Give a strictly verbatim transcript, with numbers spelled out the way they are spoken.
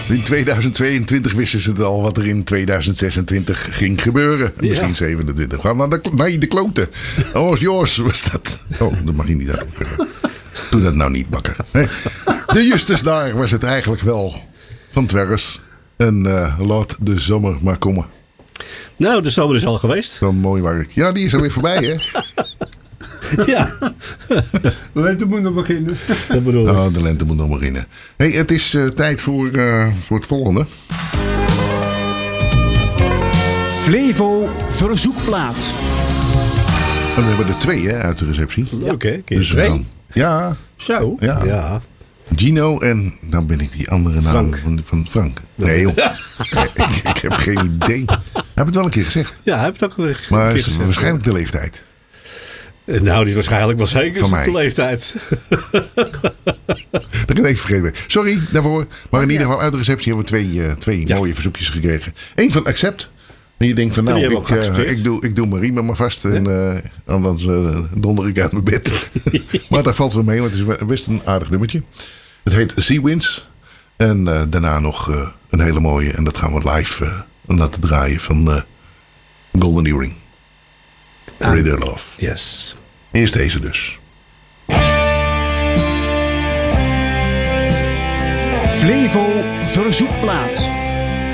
In tweeduizend tweeëntwintig wisten ze het al wat er in tweeduizend zesentwintig ging gebeuren. Ja. Misschien zevenentwintig. Gaan naar de, nee, de kloten. Oh, was Jos was dat. Oh, dat mag je niet over. Doe dat nou niet, bakker. Nee. De Justus daar was het eigenlijk wel van Twerres. En uh, laat de zomer maar komen. Nou, de zomer is al geweest. Zo mooi werk. Ja, die is alweer voorbij, hè? Ja. De lente moet nog beginnen. Dat bedoel ik. Oh, de lente moet nog beginnen. Hey, het is uh, tijd voor, uh, voor het volgende. Flevo verzoekplaat. En we hebben er twee, hè, uit de receptie. Oké, okay, dus twee. Dan, ja. Zo. Ja. ja. Gino en dan ben ik die andere naam Frank. van, van Frank. Nee, joh. ik, ik heb geen idee. Hij heeft het wel een keer gezegd. Ja, hij heeft het ook wel gezegd. Maar is waarschijnlijk de leeftijd. Nou, die is waarschijnlijk wel zeker van op mij. de leeftijd. Dat ik het even vergeten ben. Sorry daarvoor. Maar in ieder geval uit de receptie hebben we twee, uh, twee Ja. mooie verzoekjes gekregen. Eén van Accept. En je denkt van nou, Die hebben ik, we ook uh, geaccepteerd. ik, doe, ik doe mijn riem maar vast. En uh, anders uh, donder ik uit mijn bed. Maar daar valt wel mee, want het is best een aardig nummertje. Het heet Sea Winds. En uh, daarna nog uh, een hele mooie. En dat gaan we live uh, laten draaien van uh, Golden Earring. Reader Love. Yes. Eerst deze dus. Flevo verzoekplaat.